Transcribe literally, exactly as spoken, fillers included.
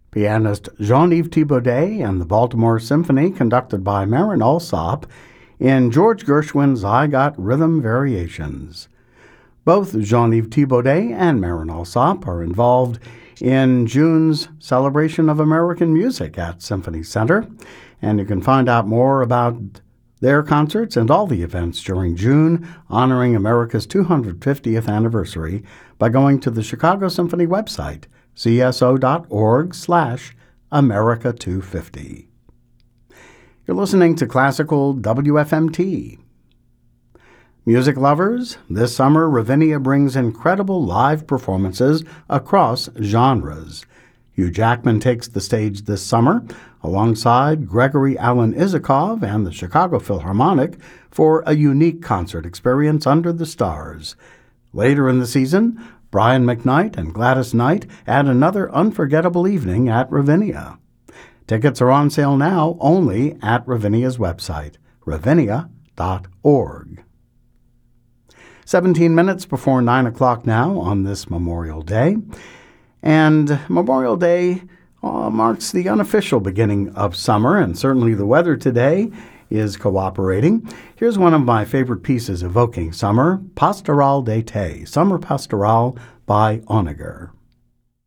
pianist Jean-Yves Thibaudet and the Baltimore Symphony, conducted by Marin Alsop, in George Gershwin's I Got Rhythm Variations. Both Jean-Yves Thibaudet and Marin Alsop are involved in June's celebration of American music at Symphony Center, and you can find out more about their concerts and all the events during June honoring America's two hundred fiftieth anniversary by going to the Chicago Symphony website, c s o dot org slash America two fifty. You're listening to Classical W F M T. Music lovers, this summer Ravinia brings incredible live performances across genres. Hugh Jackman takes the stage this summer alongside Gregory Alan Isakov and the Chicago Philharmonic for a unique concert experience under the stars. Later in the season, Brian McKnight and Gladys Knight add another unforgettable evening at Ravinia. Tickets are on sale now only at Ravinia's website, ravinia dot org. seventeen minutes before nine o'clock now on this Memorial Day. And Memorial Day uh, marks the unofficial beginning of summer, and certainly the weather today is cooperating. Here's one of my favorite pieces evoking summer, Pastoral d'été, Summer Pastoral by Honegger.